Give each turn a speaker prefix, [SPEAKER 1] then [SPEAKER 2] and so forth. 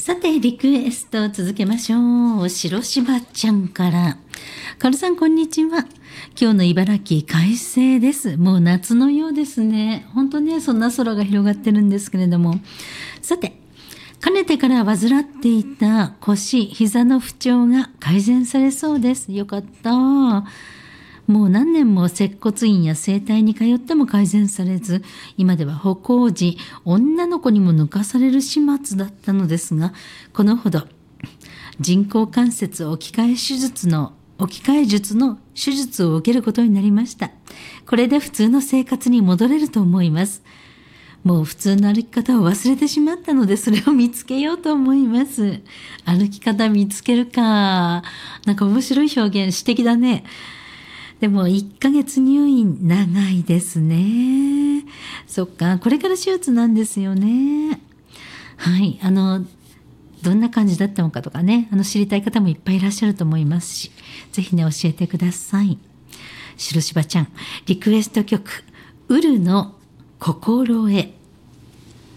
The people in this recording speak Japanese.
[SPEAKER 1] さてリクエストを続けましょう。白柴ちゃんから。カルさんこんにちは。今日の茨城快晴です。もう夏のようですね。本当ね、そんな空が広がってるんですけれども、さてかねてから患っていた腰膝の不調が改善されそうです。よかった。もう何年も接骨院や整体に通っても改善されず、今では歩行時女の子にも抜かされる始末だったのですが、このほど人工関節置き換え術の手術を受けることになりました。これで普通の生活に戻れると思います。もう普通の歩き方を忘れてしまったので、それを見つけようと思います。歩き方見つけるか。なんか面白い表現、詩的だね。でも1ヶ月入院長いですね。そっか、これから手術なんですよね。はい、どんな感じだったのかとかね、知りたい方もいっぱいいらっしゃると思いますし、ぜひね、教えてください。白柴ちゃん、リクエスト曲、ウルの心へ。